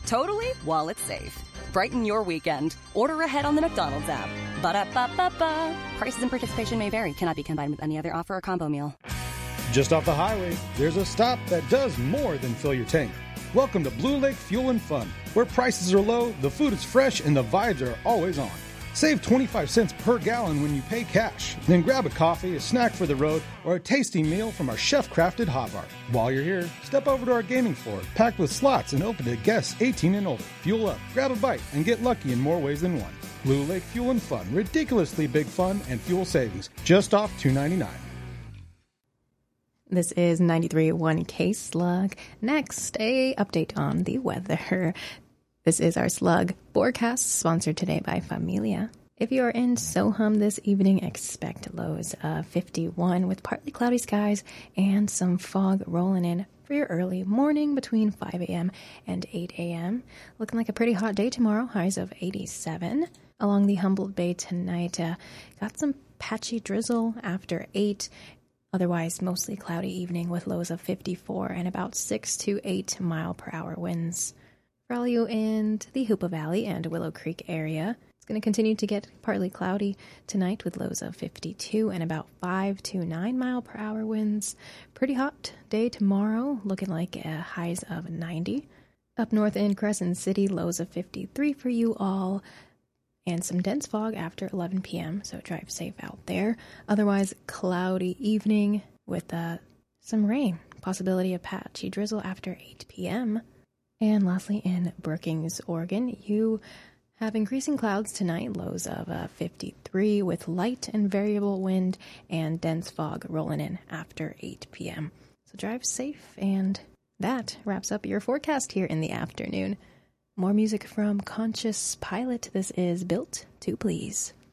Totally wallet safe. Brighten your weekend. Order ahead on the McDonald's app. Ba-da-ba-ba-ba. Prices and participation may vary. Cannot be combined with any other offer or combo meal. Just off the highway, there's a stop that does more than fill your tank. Welcome to Blue Lake Fuel and Fun, where prices are low, the food is fresh, and the vibes are always on. Save 25 cents per gallon when you pay cash. Then grab a coffee, a snack for the road, or a tasty meal from our chef-crafted hot bar. While you're here, step over to our gaming floor, packed with slots and open to guests 18 and older. Fuel up, grab a bite, and get lucky in more ways than one. Blue Lake Fuel and Fun, ridiculously big fun and fuel savings, just off $2.99. This is 93.1 K-Slug. Next, a update on the weather. This is our Slug forecast, sponsored today by Familia. If you are in Soham this evening, expect lows of 51 with partly cloudy skies and some fog rolling in for your early morning between 5 a.m. and 8 a.m. Looking like a pretty hot day tomorrow, highs of 87. Along the Humboldt Bay tonight, got some patchy drizzle after 8. Otherwise, mostly cloudy evening with lows of 54 and about 6 to 8 mile per hour winds. For all you in the Hoopa Valley and Willow Creek area, it's going to continue to get partly cloudy tonight with lows of 52 and about 5 to 9 mile per hour winds. Pretty hot day tomorrow, looking like highs of 90. Up north in Crescent City, lows of 53 for you all. And some dense fog after 11 p.m., so drive safe out there. Otherwise, cloudy evening with some rain. Possibility of patchy drizzle after 8 p.m. And lastly, in Brookings, Oregon, you have increasing clouds tonight, lows of 53 with light and variable wind and dense fog rolling in after 8 p.m. So drive safe, and that wraps up your forecast here in the afternoon. More music from Conscious Pilot. This is Built to Please.